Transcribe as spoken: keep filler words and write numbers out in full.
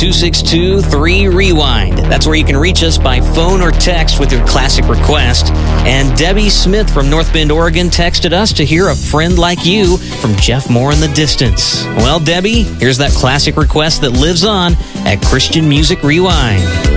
two six two, three, rewind. That's where you can reach us by phone or text with your classic request. And Debbie Smith from North Bend, Oregon texted us to hear A Friend Like You from Jeff Moore in the Distance. Well, Debbie, here's that classic request that lives on at Christian Music Rewind.